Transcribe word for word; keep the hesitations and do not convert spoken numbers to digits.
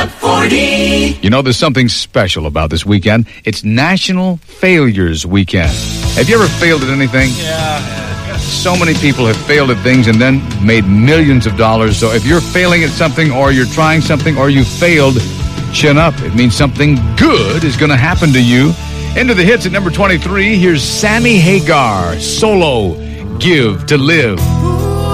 Top forty. You know, there's something special about this weekend. It's National Failures Weekend. Have you ever failed at anything? Yeah. So many people have failed at things and then made millions of dollars. So if you're failing at something or you're trying something or you failed, chin up. It means something good is going to happen to you. Into the hits at number twenty-three, here's Sammy Hagar, Solo, Give to Live.